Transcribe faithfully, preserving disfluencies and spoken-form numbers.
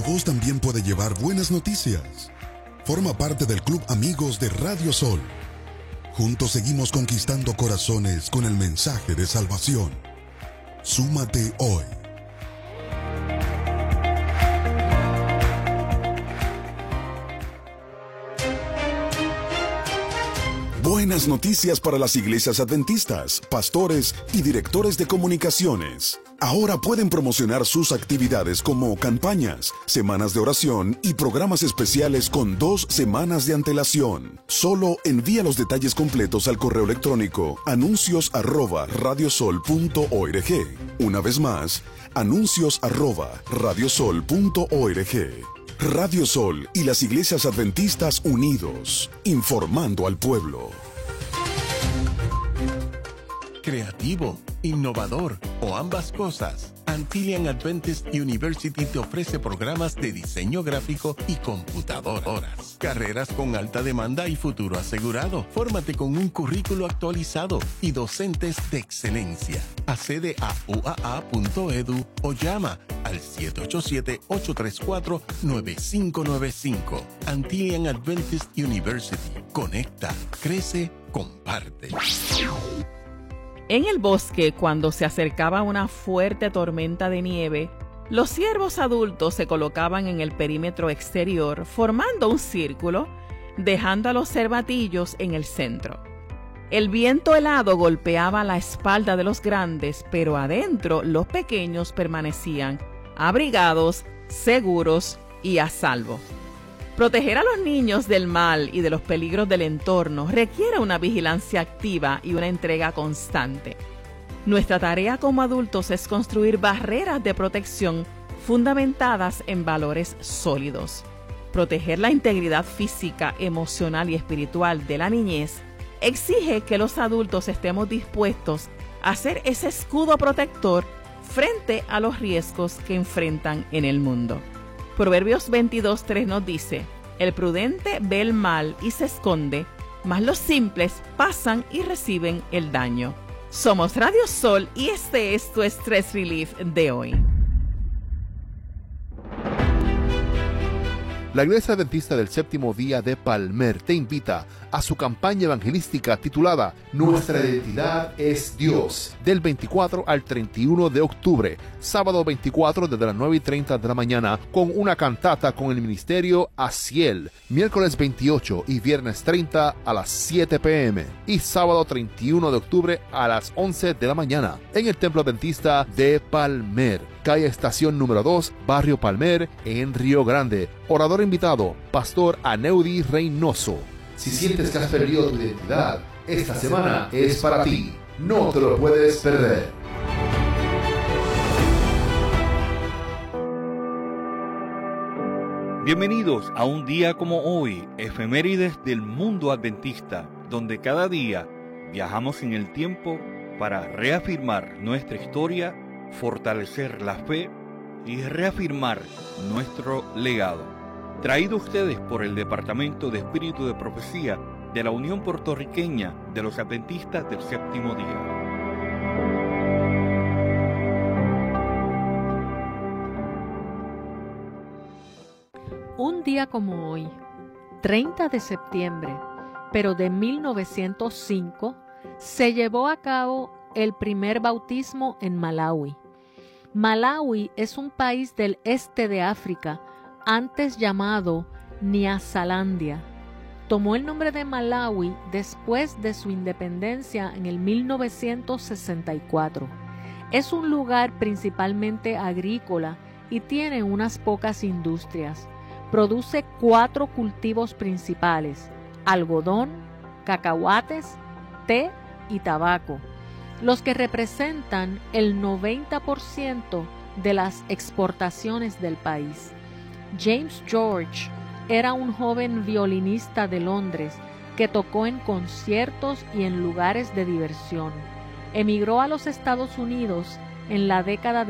voz también puede llevar buenas noticias. Forma parte del Club Amigos de Radio Sol. Juntos seguimos conquistando corazones con el mensaje de salvación. Súmate hoy. Buenas noticias para las iglesias adventistas, pastores y directores de comunicaciones. Ahora pueden promocionar sus actividades como campañas, semanas de oración y programas especiales con dos semanas de antelación. Solo envía los detalles completos al correo electrónico anuncios arroba radiosol punto org. Una vez más, anuncios arroba radiosol punto org. Radio Sol y las iglesias adventistas unidos, informando al pueblo. Creativo, innovador o ambas cosas. Antillian Adventist University te ofrece programas de diseño gráfico y computadoras. Carreras con alta demanda y futuro asegurado. Fórmate con un currículo actualizado y docentes de excelencia. Accede a u a a punto e d u o llama al siete ocho siete, ocho tres cuatro, nueve cinco nueve cinco. Antillian Adventist University. Conecta, crece, comparte. En el bosque, cuando se acercaba una fuerte tormenta de nieve, los ciervos adultos se colocaban en el perímetro exterior, formando un círculo, dejando a los cervatillos en el centro. El viento helado golpeaba la espalda de los grandes, pero adentro los pequeños permanecían abrigados, seguros y a salvo. Proteger a los niños del mal y de los peligros del entorno requiere una vigilancia activa y una entrega constante. Nuestra tarea como adultos es construir barreras de protección fundamentadas en valores sólidos. Proteger la integridad física, emocional y espiritual de la niñez exige que los adultos estemos dispuestos a ser ese escudo protector frente a los riesgos que enfrentan en el mundo. Proverbios veintidós tres nos dice: el prudente ve el mal y se esconde, mas los simples pasan y reciben el daño. Somos Radio Sol y este es tu Stress Relief de hoy. La Iglesia Adventista del Séptimo Día de Palmer te invita a su campaña evangelística titulada Nuestra Identidad es Dios, del veinticuatro al treinta y uno de octubre, sábado veinticuatro desde las nueve y treinta de la mañana, con una cantata con el ministerio Aciel, miércoles veintiocho y viernes treinta a las siete pe eme y sábado treinta y uno de octubre a las once de la mañana, en el Templo Adventista de Palmer, calle Estación número dos, Barrio Palmer, en Río Grande. Orador invitado, Pastor Aneudi Reynoso. Si sientes que has perdido tu identidad, esta semana es para ti. No te lo puedes perder. Bienvenidos a un día como hoy, efemérides del mundo adventista, donde cada día viajamos en el tiempo para reafirmar nuestra historia, fortalecer la fe y reafirmar nuestro legado. Traído a ustedes por el Departamento de Espíritu de Profecía de la Unión Puertorriqueña de los Adventistas del Séptimo Día. Un día como hoy, treinta de septiembre, pero de mil novecientos cinco, se llevó a cabo el primer bautismo en Malaui. Malawi es un país del este de África, antes llamado Nyasalandia. Tomó el nombre de Malawi después de su independencia en el mil novecientos sesenta y cuatro. Es un lugar principalmente agrícola y tiene unas pocas industrias. Produce cuatro cultivos principales: algodón, cacahuates, té y tabaco, los que representan el noventa por ciento de las exportaciones del país. James George era un joven violinista de Londres que tocó en conciertos y en lugares de diversión. Emigró a los Estados Unidos en la década de